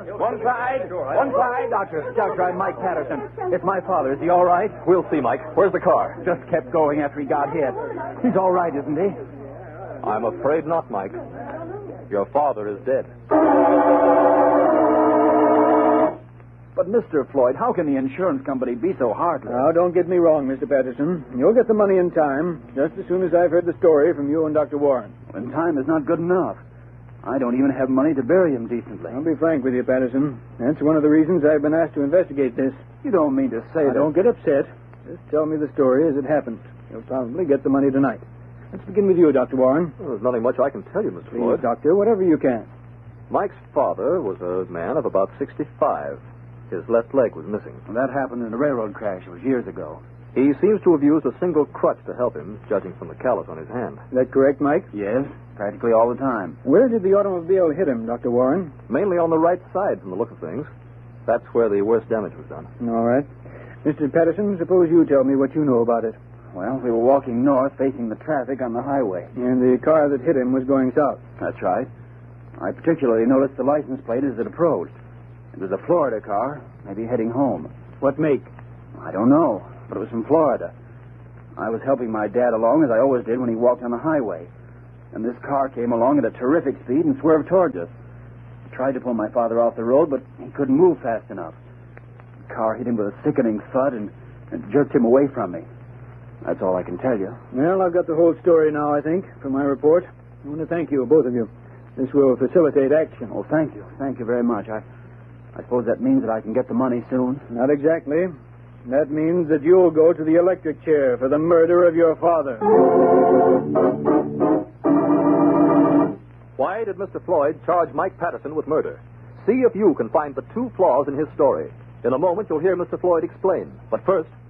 One side. One side. Doctor, I'm Mike Patterson. It's my father. Is he all right? We'll see, Mike. Where's the car? Just kept going after he got hit. He's all right, isn't he? I'm afraid not, Mike. Your father is dead. But, Mr. Floyd, how can the insurance company be so heartless? Now, don't get me wrong, Mr. Patterson. You'll get the money in time, just as soon as I've heard the story from you and Dr. Warren. And time is not good enough. I don't even have money to bury him decently. I'll be frank with you, Patterson. That's one of the reasons I've been asked to investigate this. You don't mean to say that... Don't get upset. Just tell me the story as it happened. You'll probably get the money tonight. Let's begin with you, Dr. Warren. Well, there's nothing much I can tell you, Mr. Please, Floyd. Doctor, whatever you can. Mike's father was a man of about 65. His left leg was missing. Well, that happened in a railroad crash. It was years ago. He seems to have used a single crutch to help him, judging from the callus on his hand. Is that correct, Mike? Yes, practically all the time. Where did the automobile hit him, Dr. Warren? Mainly on the right side, from the look of things. That's where the worst damage was done. All right. Mr. Patterson, suppose you tell me what you know about it. Well, we were walking north, facing the traffic on the highway. And the car that hit him was going south. That's right. I particularly noticed the license plate as it approached. It was a Florida car, maybe heading home. What make? I don't know, but it was from Florida. I was helping my dad along, as I always did when he walked on the highway. And this car came along at a terrific speed and swerved towards us. I tried to pull my father off the road, but he couldn't move fast enough. The car hit him with a sickening thud and jerked him away from me. That's all I can tell you. Well, I've got the whole story now, I think, for my report. I want to thank you, both of you. This will facilitate action. Oh, thank you. Thank you very much. I suppose that means that I can get the money soon. Not exactly. That means that you'll go to the electric chair for the murder of your father. Why did Mr. Floyd charge Mike Patterson with murder? See if you can find the two flaws in his story. In a moment, you'll hear Mr. Floyd explain. But first,